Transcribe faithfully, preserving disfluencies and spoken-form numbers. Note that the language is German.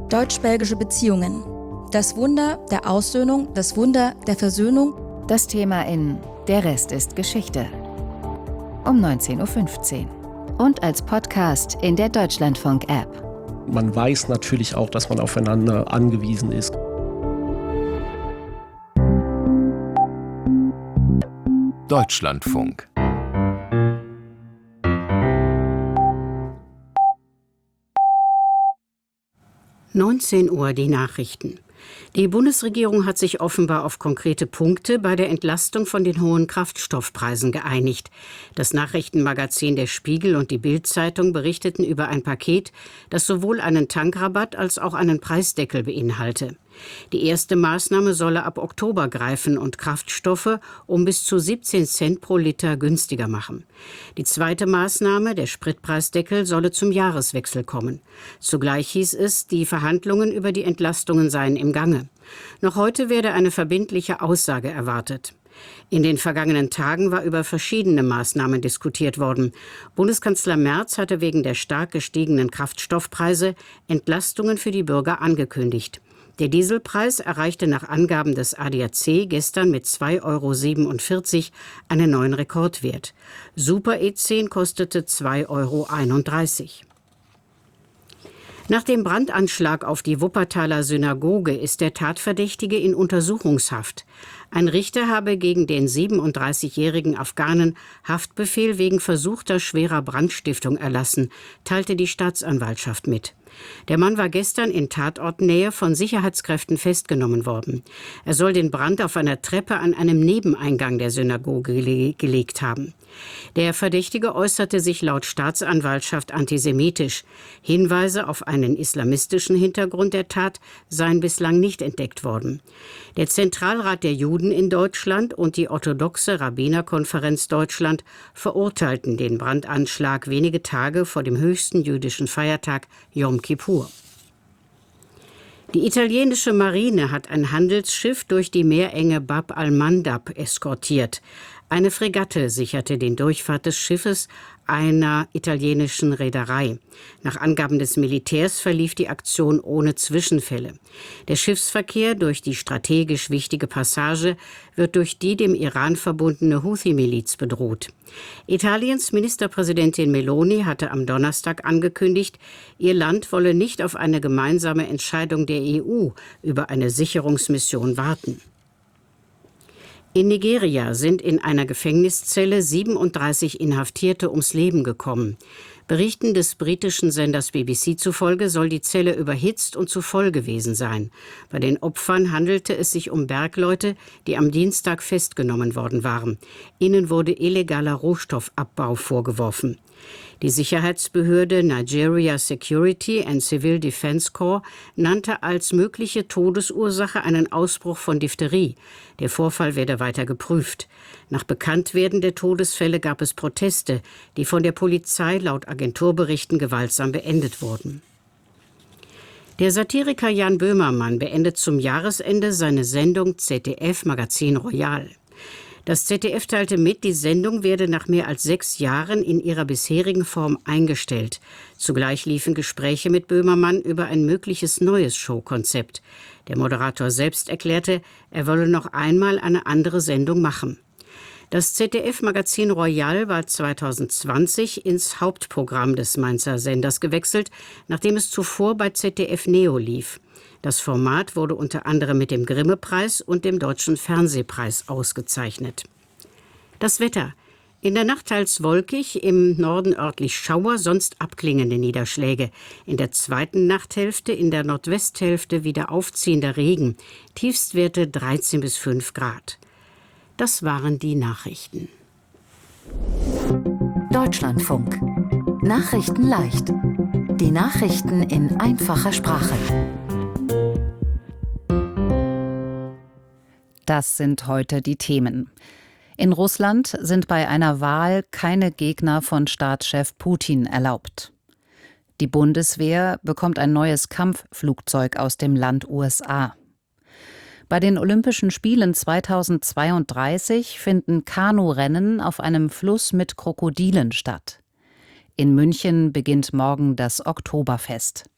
Deutsch-belgische Beziehungen. Das Wunder der Aussöhnung, das Wunder der Versöhnung. Das Thema in Der Rest ist Geschichte. Um neunzehn Uhr fünfzehn. Und als Podcast in der Deutschlandfunk-App. Man weiß natürlich auch, dass man aufeinander angewiesen ist. Deutschlandfunk. neunzehn Uhr die Nachrichten. Die Bundesregierung hat sich offenbar auf konkrete Punkte bei der Entlastung von den hohen Kraftstoffpreisen geeinigt. Das Nachrichtenmagazin Der Spiegel und die Bild-Zeitung berichteten über ein Paket, das sowohl einen Tankrabatt als auch einen Preisdeckel beinhalte. Die erste Maßnahme solle ab Oktober greifen und Kraftstoffe um bis zu siebzehn Cent pro Liter günstiger machen. Die zweite Maßnahme, der Spritpreisdeckel, solle zum Jahreswechsel kommen. Zugleich hieß es, die Verhandlungen über die Entlastungen seien im Gange. Noch heute werde eine verbindliche Aussage erwartet. In den vergangenen Tagen war über verschiedene Maßnahmen diskutiert worden. Bundeskanzler Merz hatte wegen der stark gestiegenen Kraftstoffpreise Entlastungen für die Bürger angekündigt. Der Dieselpreis erreichte nach Angaben des A D A C gestern mit zwei Euro siebenundvierzig einen neuen Rekordwert. Super E zehn kostete zwei Euro einunddreißig. Nach dem Brandanschlag auf die Wuppertaler Synagoge ist der Tatverdächtige in Untersuchungshaft. Ein Richter habe gegen den siebenunddreißigjährigen Afghanen Haftbefehl wegen versuchter schwerer Brandstiftung erlassen, teilte die Staatsanwaltschaft mit. Der Mann war gestern in Tatortnähe von Sicherheitskräften festgenommen worden. Er soll den Brand auf einer Treppe an einem Nebeneingang der Synagoge gele- gelegt haben. Der Verdächtige äußerte sich laut Staatsanwaltschaft antisemitisch. Hinweise auf einen islamistischen Hintergrund der Tat seien bislang nicht entdeckt worden. Der Zentralrat der Juden in Deutschland und die orthodoxe Rabbinerkonferenz Deutschland verurteilten den Brandanschlag wenige Tage vor dem höchsten jüdischen Feiertag Jom Kippur. Die italienische Marine hat ein Handelsschiff durch die Meerenge Bab al-Mandab eskortiert. Eine Fregatte sicherte den Durchfahrt des Schiffes einer italienischen Reederei. Nach Angaben des Militärs verlief die Aktion ohne Zwischenfälle. Der Schiffsverkehr durch die strategisch wichtige Passage wird durch die dem Iran verbundene Houthi-Miliz bedroht. Italiens Ministerpräsidentin Meloni hatte am Donnerstag angekündigt, ihr Land wolle nicht auf eine gemeinsame Entscheidung der E U über eine Sicherungsmission warten. In Nigeria sind in einer Gefängniszelle siebenunddreißig Inhaftierte ums Leben gekommen. Berichten des britischen Senders B B C zufolge soll die Zelle überhitzt und zu voll gewesen sein. Bei den Opfern handelte es sich um Bergleute, die am Dienstag festgenommen worden waren. Ihnen wurde illegaler Rohstoffabbau vorgeworfen. Die Sicherheitsbehörde Nigeria Security and Civil Defense Corps nannte als mögliche Todesursache einen Ausbruch von Diphtherie. Der Vorfall werde weiter geprüft. Nach Bekanntwerden der Todesfälle gab es Proteste, die von der Polizei laut Agenturberichten gewaltsam beendet wurden. Der Satiriker Jan Böhmermann beendet zum Jahresende seine Sendung Z D F Magazin Royal. Das Z D F teilte mit, die Sendung werde nach mehr als sechs Jahren in ihrer bisherigen Form eingestellt. Zugleich liefen Gespräche mit Böhmermann über ein mögliches neues Showkonzept. Der Moderator selbst erklärte, er wolle noch einmal eine andere Sendung machen. Das Z D F-Magazin Royal war zweitausendzwanzig ins Hauptprogramm des Mainzer Senders gewechselt, nachdem es zuvor bei Z D F Neo lief. Das Format wurde unter anderem mit dem Grimme-Preis und dem Deutschen Fernsehpreis ausgezeichnet. Das Wetter. In der Nacht teils wolkig, im Norden örtlich Schauer, sonst abklingende Niederschläge. In der zweiten Nachthälfte, in der Nordwesthälfte wieder aufziehender Regen. Tiefstwerte dreizehn bis fünf Grad. Das waren die Nachrichten. Deutschlandfunk. Nachrichten leicht. Die Nachrichten in einfacher Sprache. Das sind heute die Themen. In Russland sind bei einer Wahl keine Gegner von Staatschef Putin erlaubt. Die Bundeswehr bekommt ein neues Kampfflugzeug aus dem Land U S A. Bei den Olympischen Spielen zweitausendzweiunddreißig finden Kanurennen auf einem Fluss mit Krokodilen statt. In München beginnt morgen das Oktoberfest.